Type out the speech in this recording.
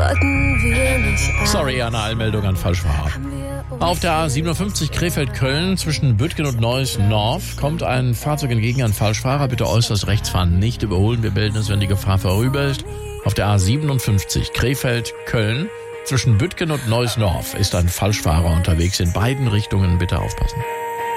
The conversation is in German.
wollten wir nicht an. Sorry, eine Eilmeldung an Falschfahrer. Auf der A57 Krefeld-Köln zwischen Büttgen und Neuss-Norf kommt ein Fahrzeug entgegen an Falschfahrer. Bitte äußerst rechts fahren, nicht überholen. Wir melden es, wenn die Gefahr vorüber ist. Auf der A57 Krefeld-Köln zwischen Büttgen und Neuss-Norf ist ein Falschfahrer unterwegs. In beiden Richtungen bitte aufpassen.